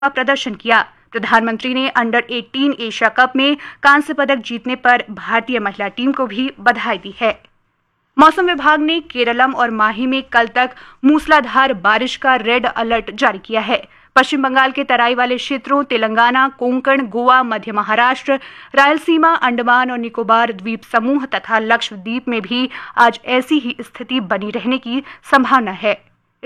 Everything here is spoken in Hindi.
का प्रदर्शन किया। प्रधानमंत्री ने अंडर 18 एशिया कप में कांस्य पदक जीतने पर भारतीय महिला टीम को भी बधाई दी है। मौसम विभाग ने केरलम और माही में कल तक मूसलाधार बारिश का रेड अलर्ट जारी किया है। पश्चिम बंगाल के तराई वाले क्षेत्रों, तेलंगाना, कोंकण, गोवा, मध्य महाराष्ट्र, रायलसीमा, अंडमान और निकोबार द्वीप समूह तथा लक्षद्वीप में भी आज ऐसी ही स्थिति बनी रहने की संभावना है।